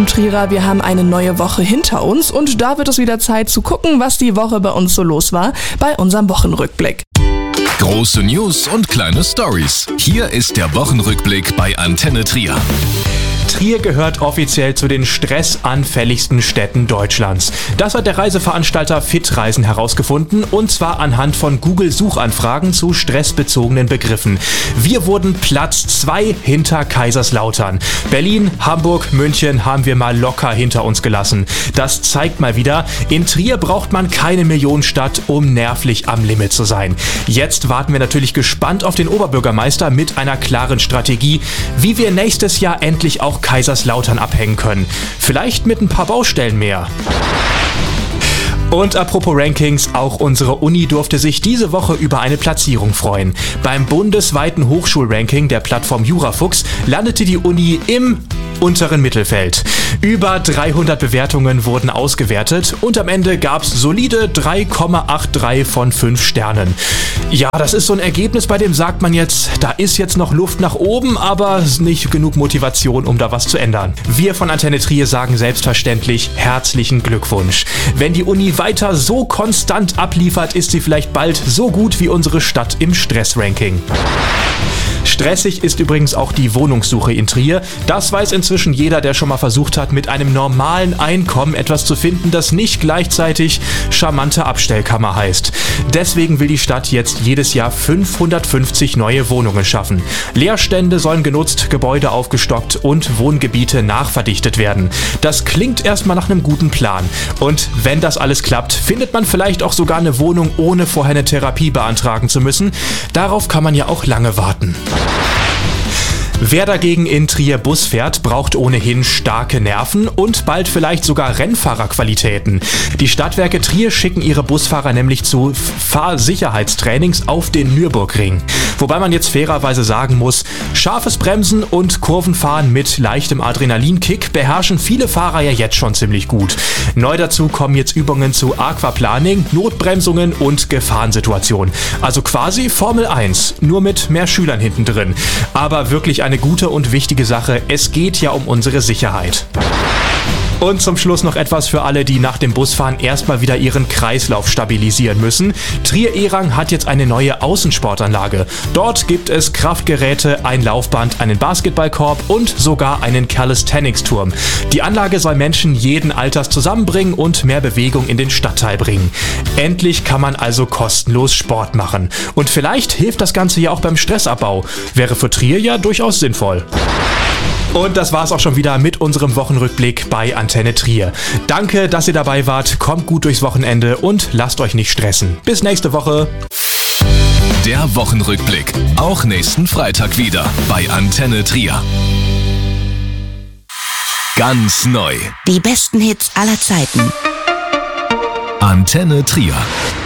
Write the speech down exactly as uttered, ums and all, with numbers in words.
Trierer, wir haben eine neue Woche hinter uns und da wird es wieder Zeit zu gucken, was die Woche bei uns so los war, bei unserem Wochenrückblick. Große News und kleine Stories. Hier ist der Wochenrückblick bei Antenne Trier. Trier gehört offiziell zu den stressanfälligsten Städten Deutschlands. Das hat der Reiseveranstalter Fitreisen herausgefunden, und zwar anhand von Google-Suchanfragen zu stressbezogenen Begriffen. Wir wurden Platz zwei hinter Kaiserslautern. Berlin, Hamburg, München haben wir mal locker hinter uns gelassen. Das zeigt mal wieder, in Trier braucht man keine Millionenstadt, um nervlich am Limit zu sein. Jetzt warten wir natürlich gespannt auf den Oberbürgermeister mit einer klaren Strategie, wie wir nächstes Jahr endlich auch Kaiserslautern abhängen können. Vielleicht mit ein paar Baustellen mehr. Und apropos Rankings, auch unsere Uni durfte sich diese Woche über eine Platzierung freuen. Beim bundesweiten Hochschulranking der Plattform Jurafuchs landete die Uni im unteren Mittelfeld. Über dreihundert Bewertungen wurden ausgewertet und am Ende gab es solide drei Komma dreiundachtzig von fünf Sternen. Ja, das ist so ein Ergebnis, bei dem sagt man jetzt, da ist jetzt noch Luft nach oben, aber nicht genug Motivation, um da was zu ändern. Wir von Antenne Trier sagen selbstverständlich herzlichen Glückwunsch. Wenn die Uni weiter so konstant abliefert, ist sie vielleicht bald so gut wie unsere Stadt im Stressranking. Stressig ist übrigens auch die Wohnungssuche in Trier. Das weiß inzwischen jeder, der schon mal versucht hat, mit einem normalen Einkommen etwas zu finden, das nicht gleichzeitig charmante Abstellkammer heißt. Deswegen will die Stadt jetzt jedes Jahr fünfhundertfünfzig neue Wohnungen schaffen. Leerstände sollen genutzt, Gebäude aufgestockt und Wohngebiete nachverdichtet werden. Das klingt erstmal nach einem guten Plan. Und wenn das alles klappt, findet man vielleicht auch sogar eine Wohnung, ohne vorher eine Therapie beantragen zu müssen. Darauf kann man ja auch lange warten. Wer dagegen in Trier Bus fährt, braucht ohnehin starke Nerven und bald vielleicht sogar Rennfahrerqualitäten. Die Stadtwerke Trier schicken ihre Busfahrer nämlich zu Fahrsicherheitstrainings auf den Nürburgring. Wobei man jetzt fairerweise sagen muss, scharfes Bremsen und Kurvenfahren mit leichtem Adrenalinkick beherrschen viele Fahrer ja jetzt schon ziemlich gut. Neu dazu kommen jetzt Übungen zu Aquaplaning, Notbremsungen und Gefahrensituationen. Also quasi Formel eins, nur mit mehr Schülern hinten drin. Aber wirklich ein Eine gute und wichtige Sache, es geht ja um unsere Sicherheit. Und zum Schluss noch etwas für alle, die nach dem Busfahren erstmal wieder ihren Kreislauf stabilisieren müssen. Trier-Erang hat jetzt eine neue Außensportanlage. Dort gibt es Kraftgeräte, ein Laufband, einen Basketballkorb und sogar einen Calisthenics-Turm. Die Anlage soll Menschen jeden Alters zusammenbringen und mehr Bewegung in den Stadtteil bringen. Endlich kann man also kostenlos Sport machen. Und vielleicht hilft das Ganze ja auch beim Stressabbau. Wäre für Trier ja durchaus sinnvoll. Und das war's auch schon wieder mit unserem Wochenrückblick bei Antenne Trier. Danke, dass ihr dabei wart, kommt gut durchs Wochenende und lasst euch nicht stressen. Bis nächste Woche. Der Wochenrückblick, auch nächsten Freitag wieder bei Antenne Trier. Ganz neu. Die besten Hits aller Zeiten. Antenne Trier.